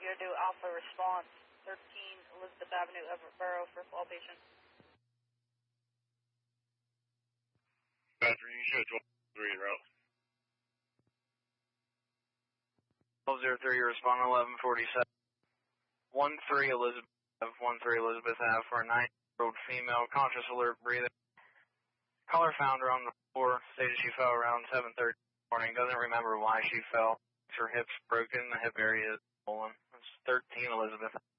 You're due Alpha response, 13 Elizabeth Avenue, Everett Borough for fall patient. Badger, you should 1203 route. 1203, you respond 1147. 13 Elizabeth Ave for a 9-year-old female, conscious, alert, breathing. Caller found her on the floor, stated she fell around 7:30 in the morning, doesn't remember why she fell. Her hips broken, the hip area is swollen. It's 13 Elizabeth Ave.